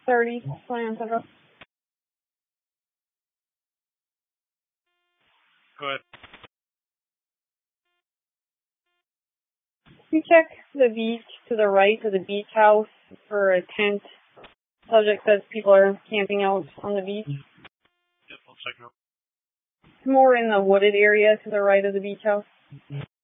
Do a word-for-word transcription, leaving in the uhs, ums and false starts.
thirty, twenty-nine Central. Go ahead. Can you check the beach to the right of the beach house for a tent? Subject says people are camping out on the beach. Yep, I'll check it out. More in the wooded area to the right of the beach house.